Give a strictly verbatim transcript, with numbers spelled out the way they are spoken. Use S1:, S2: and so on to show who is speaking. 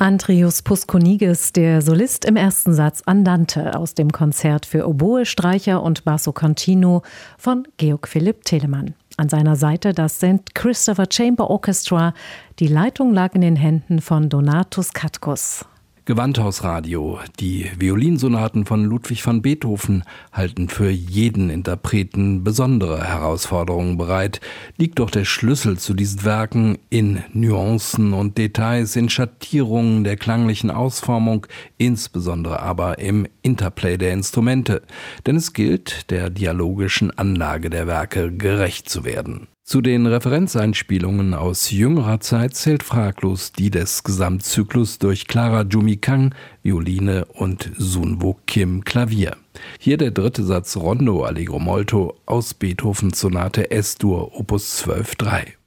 S1: Andrius Puskunigis, der Solist im ersten Satz Andante aus dem Konzert für Oboe, Streicher und Basso Continuo von Georg Philipp Telemann. An seiner Seite das Sankt Christopher Chamber Orchestra. Die Leitung lag in den Händen von Donatus Katkus.
S2: Gewandhausradio. Die Violinsonaten von Ludwig van Beethoven halten für jeden Interpreten besondere Herausforderungen bereit. Liegt doch der Schlüssel zu diesen Werken in Nuancen und Details, in Schattierungen der klanglichen Ausformung, insbesondere aber im Interplay der Instrumente. Denn es gilt, der dialogischen Anlage der Werke gerecht zu werden. Zu den Referenzeinspielungen aus jüngerer Zeit zählt fraglos die des Gesamtzyklus durch Clara Jumi Kang, Violine, und Sunwo Kim, Klavier. Hier der dritte Satz Rondo Allegro Molto aus Beethovens Sonate Es-Dur Opus zwölf Nummer drei.